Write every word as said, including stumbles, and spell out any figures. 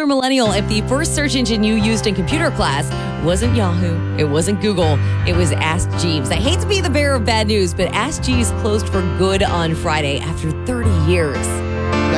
or millennial if the first search engine you used in computer class wasn't Yahoo, it wasn't Google, it was Ask Jeeves. I hate to be the bearer of bad news, but Ask Jeeves closed for good on Friday after thirty years.